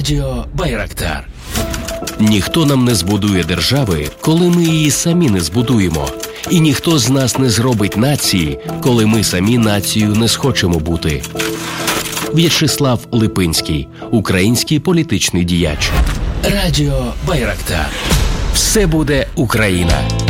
Радіо Байрактар. Ніхто нам не збудує держави, коли ми її самі не збудуємо. І ніхто з нас не зробить нації, коли ми самі нацією не схочемо бути. В'ячеслав Липинський, український політичний діяч. Радіо Байрактар. Все буде Україна.